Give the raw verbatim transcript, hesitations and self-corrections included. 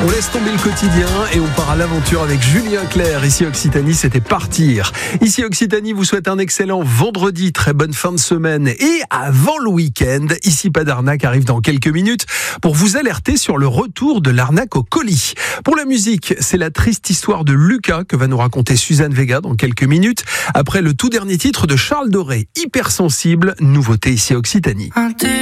On laisse tomber le quotidien et on part à l'aventure avec Julien Clerc. Ici Occitanie, c'était partir. Ici Occitanie vous souhaite un excellent vendredi, très bonne fin de semaine. Et avant le week-end, ici Pas d'arnaque arrive dans quelques minutes pour vous alerter sur le retour de l'arnaque au colis. Pour la musique, c'est la triste histoire de Lucas que va nous raconter Suzanne Vega dans quelques minutes. Après le tout dernier titre de Charles Doré, Hypersensible, nouveauté ici Occitanie.